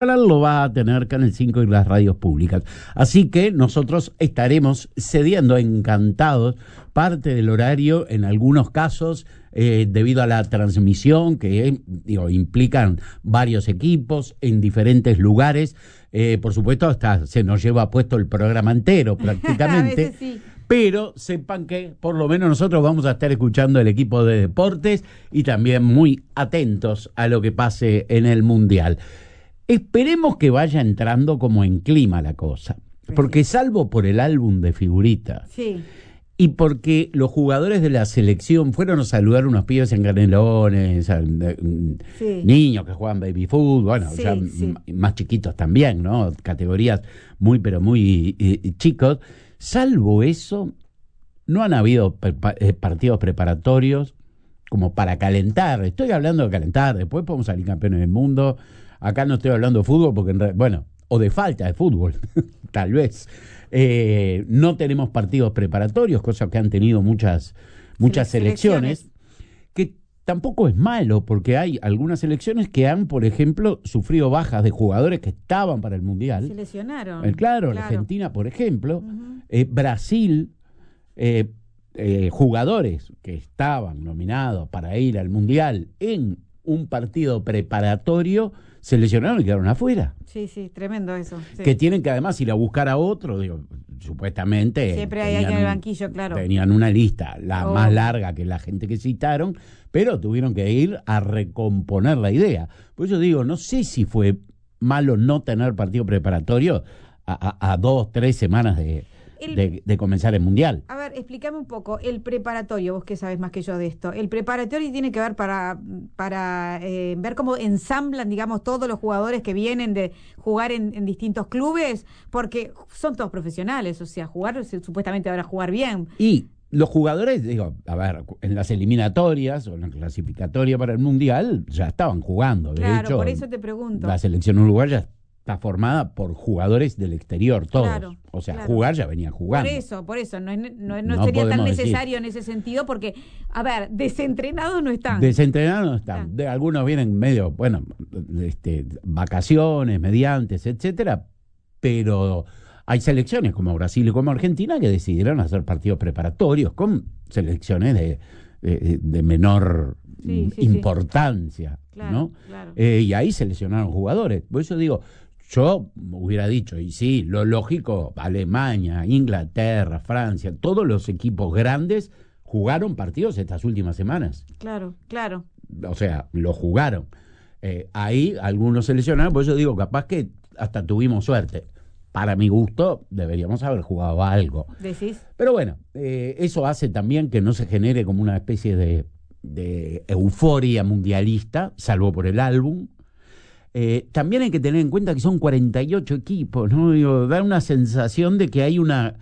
Lo va a tener Canal 5 y las radios públicas. Así que nosotros estaremos cediendo encantados parte del horario, en algunos casos, debido a la transmisión que implican varios equipos en diferentes lugares. Por supuesto, hasta se nos lleva puesto el programa entero prácticamente. A veces sí. Pero sepan que por lo menos nosotros vamos a estar escuchando el equipo de deportes y también muy atentos a lo que pase en el Mundial. Esperemos que vaya entrando como en clima la cosa, porque salvo por el álbum de figuritas, sí, y porque los jugadores de la selección fueron a saludar unos pibes en Canelones, sí, niños que juegan baby fútbol, bueno, sí, ya sí, más chiquitos también, ¿no? Categorías muy, pero muy chicos. Salvo eso, no han habido partidos preparatorios como para calentar. Estoy hablando de calentar, después podemos salir campeones del mundo. Acá no estoy hablando de fútbol porque, o de falta de fútbol, tal vez. No tenemos partidos preparatorios, cosas que han tenido muchas selecciones, que tampoco es malo, porque hay algunas selecciones que han, por ejemplo, sufrido bajas de jugadores que estaban para el Mundial. Se lesionaron. Claro, la Argentina, por ejemplo, Brasil, jugadores que estaban nominados para ir al Mundial en un partido preparatorio, se lesionaron y quedaron afuera. Sí, tremendo eso. Sí. Que tienen que además ir a buscar a otro, supuestamente. Siempre hay alguien en el banquillo, claro. Tenían una lista, más larga que la gente que citaron, pero tuvieron que ir a recomponer la idea. Por eso digo, no sé si fue malo no tener partido preparatorio a 2-3 semanas de comenzar el Mundial. A ver, explícame un poco, el preparatorio, vos que sabés más que yo de esto, el preparatorio tiene que ver para ver cómo ensamblan, digamos, todos los jugadores que vienen de jugar en distintos clubes, porque son todos profesionales, o sea, supuestamente van a jugar bien. Y los jugadores, en las eliminatorias o en la clasificatoria para el Mundial ya estaban jugando. De claro, hecho, por eso te pregunto. La selección uruguaya está formada por jugadores del exterior, todos. Claro, o sea, claro. Jugar ya venían jugando. Por eso, no sería tan necesario en ese sentido, porque, desentrenados no están. Desentrenados no están. Algunos vienen medio, vacaciones, mediantes, etcétera, pero hay selecciones como Brasil y como Argentina que decidieron hacer partidos preparatorios con selecciones de menor importancia, claro, ¿no? Claro. Y ahí seleccionaron jugadores. Por eso digo, yo hubiera dicho, y sí, lo lógico, Alemania, Inglaterra, Francia, todos los equipos grandes jugaron partidos estas últimas semanas. Claro. O sea, lo jugaron. Ahí algunos seleccionaron, por eso digo, capaz que hasta tuvimos suerte. Para mi gusto, deberíamos haber jugado algo. ¿Decís? Pero bueno, eso hace también que no se genere como una especie de euforia mundialista, salvo por el álbum. También hay que tener en cuenta que son 48 equipos, ¿no? Da una sensación de que hay una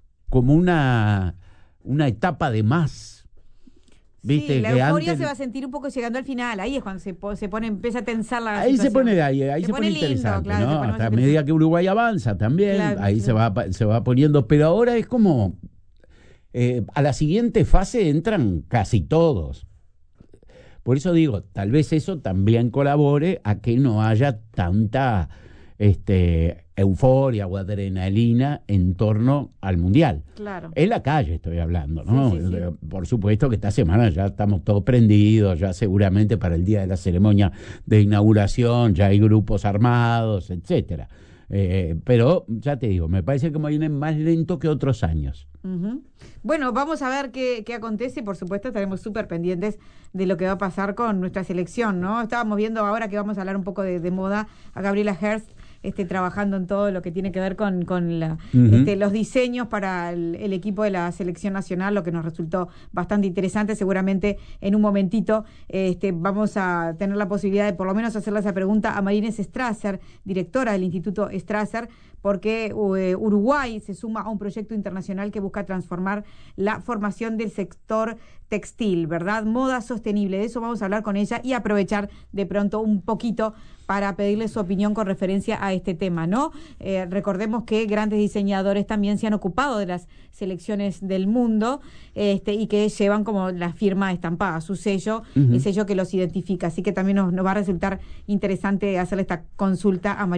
etapa de más. ¿Viste? Sí, la euforia se va a sentir un poco llegando al final. Ahí es cuando empieza a tensar la situación. Ahí se pone interesante, lindo, claro, ¿no? Hasta a medida que Uruguay avanza también, claro, ahí se va poniendo. Pero ahora es como a la siguiente fase entran casi todos. Por eso digo, tal vez eso también colabore a que no haya tanta euforia o adrenalina en torno al Mundial. Claro. En la calle estoy hablando, ¿no? Sí. Por supuesto que esta semana ya estamos todos prendidos, ya seguramente para el día de la ceremonia de inauguración ya hay grupos armados, etcétera. Pero ya te digo, me parece que vienen más lento que otros años. Uh-huh. Bueno, vamos a ver qué acontece y por supuesto estaremos súper pendientes de lo que va a pasar con nuestra selección, ¿no? Estábamos viendo ahora que vamos a hablar un poco de moda a Gabriela Hearst trabajando en todo lo que tiene que ver con los diseños para el equipo de la selección nacional, lo que nos resultó bastante interesante. Seguramente en un momentito vamos a tener la posibilidad de por lo menos hacerle esa pregunta a María Inés Strasser, directora del Instituto Strasser, porque Uruguay se suma a un proyecto internacional que busca transformar la formación del sector textil, ¿verdad? Moda sostenible. De eso vamos a hablar con ella y aprovechar de pronto un poquito para pedirle su opinión con referencia a este tema, ¿no? Recordemos que grandes diseñadores también se han ocupado de las selecciones del mundo y que llevan como la firma estampada, su sello, el sello que los identifica. Así que también nos va a resultar interesante hacerle esta consulta a María.